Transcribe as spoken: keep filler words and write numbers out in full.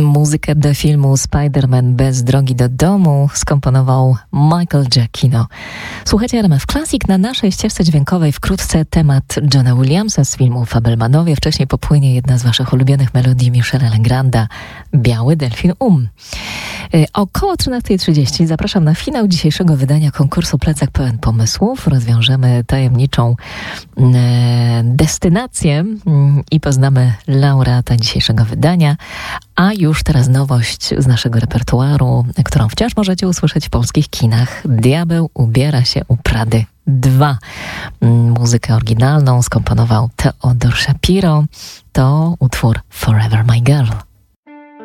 Muzykę do filmu Spider-Man bez drogi do domu skomponował Michael Giacchino. Słuchajcie R M F Classic. Na naszej ścieżce dźwiękowej wkrótce temat Johna Williamsa z filmu Fabelmanowie. Wcześniej popłynie jedna z waszych ulubionych melodii Michela Legranda, Biały Delfin Um. Około trzynasta trzydzieści zapraszam na finał dzisiejszego wydania konkursu Plecak pełen pomysłów. Rozwiążemy tajemniczą e, destynację i poznamy laureata dzisiejszego wydania. A już teraz nowość z naszego repertuaru, którą wciąż możecie usłyszeć w polskich kinach. Diabeł ubiera się u Prady dwa. Muzykę oryginalną skomponował Theodore Shapiro. To utwór Forever My Girl.